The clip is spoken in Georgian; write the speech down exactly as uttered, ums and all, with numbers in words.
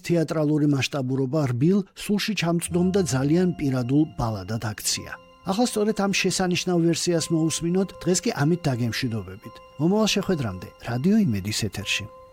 თეატრალური მასშტაბურობა რბილ, სულში ჩამწვდომ და ძალიან პირადულ ბალადად აქცია. ახლა სწორედ ამ შესანიშნავ ვერსიას მოусმინოთ, დღეს კი ამით დაგემშვიდობებით. მომავალ შეხვედრამდე რადიო იმედის ეთერში.